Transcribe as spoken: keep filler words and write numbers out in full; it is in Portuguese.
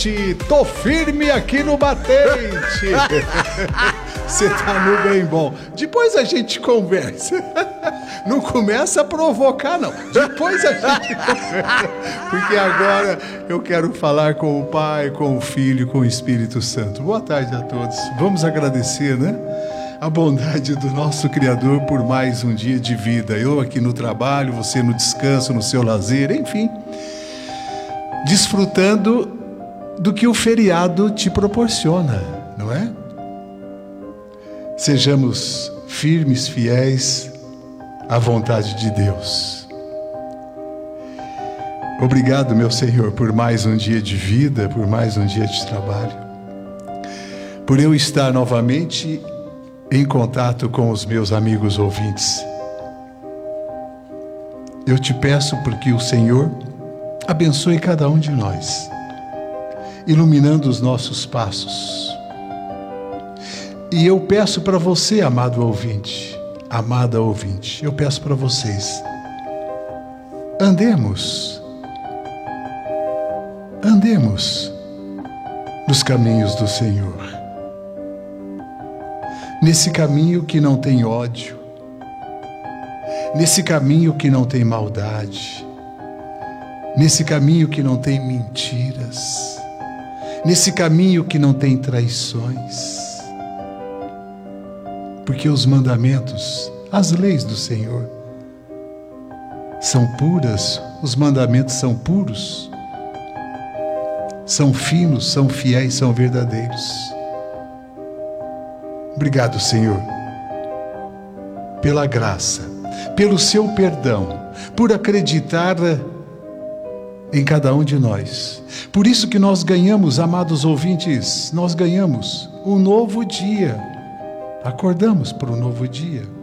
noite, tô firme aqui no batente. Você tá no bem bom. Depois a gente conversa. Não começa a provocar, não. Depois a gente conversa. Porque agora eu quero falar com o Pai, com o Filho e com o Espírito Santo. Boa tarde a todos. Vamos agradecer, né? A bondade do nosso Criador por mais um dia de vida. Eu aqui no trabalho, você no descanso, no seu lazer, enfim. Desfrutando do que o feriado te proporciona, não é? Sejamos firmes, fiéis à vontade de Deus. Obrigado, meu Senhor, por mais um dia de vida, por mais um dia de trabalho, por eu estar novamente em contato com os meus amigos ouvintes. Eu te peço porque o Senhor abençoe cada um de nós, iluminando os nossos passos. E eu peço para você, amado ouvinte, amada ouvinte, eu peço para vocês, andemos, andemos nos caminhos do Senhor, nesse caminho que não tem ódio, nesse caminho que não tem maldade, nesse caminho que não tem mentiras, nesse caminho que não tem traições. Porque os mandamentos, as leis do Senhor, são puras, os mandamentos são puros, são finos, são fiéis, são verdadeiros. Obrigado, Senhor, pela graça, pelo seu perdão, por acreditar em cada um de nós. Por isso que nós ganhamos, amados ouvintes, nós ganhamos um novo dia. Acordamos para um novo dia.